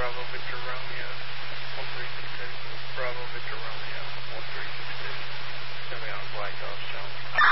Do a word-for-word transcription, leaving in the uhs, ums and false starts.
Bravo Victor Romeo, one three six two. Bravo Victor Romeo, one three six two. Send me on Black Ops Jones.